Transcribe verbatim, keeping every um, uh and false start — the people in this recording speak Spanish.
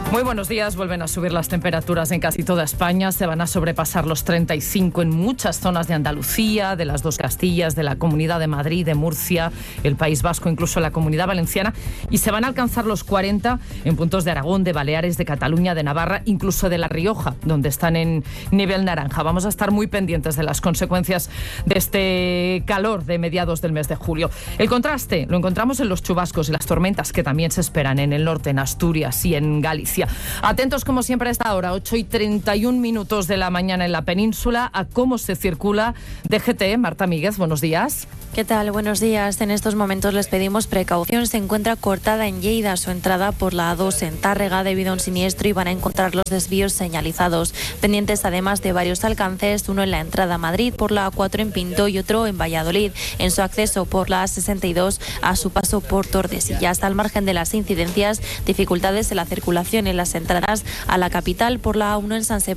Muy buenos días. Vuelven a subir las temperaturas en casi toda España. Se van a sobrepasar los treinta y cinco en muchas zonas de Andalucía, de las dos Castillas, de la Comunidad de Madrid, de Murcia, el País Vasco, incluso la Comunidad Valenciana. Y se van a alcanzar los cuarenta en puntos de Aragón, de Baleares, de Cataluña, de Navarra, incluso de La Rioja, donde están en nivel naranja. Vamos a estar muy pendientes de las consecuencias de este calor de mediados del mes de julio. El contraste lo encontramos en los chubascos y las tormentas que también se esperan en el norte, en Asturias y en Galicia. Atentos como siempre a esta hora, ocho y treinta y un minutos de la mañana en la península, a cómo se circula D G T. Marta Míguez, buenos días. ¿Qué tal? Buenos días. En estos momentos les pedimos precaución. Se encuentra cortada en Lleida su entrada por la A dos en Tárrega debido a un siniestro y van a encontrar los desvíos señalizados. Pendientes además de varios alcances, uno en la entrada a Madrid por la A cuatro en Pinto y otro en Valladolid, en su acceso por la A sesenta y dos a su paso por Tordesillas. Al margen de las incidencias, dificultades en la circulación en las entradas a la capital por la A uno en San Sebastián